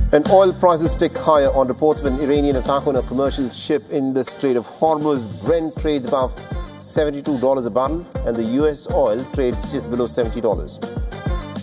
And oil prices tick higher on reports of an Iranian attack on a commercial ship in the Strait of Hormuz. Brent trades above $72 a barrel and the US oil trades just below $70.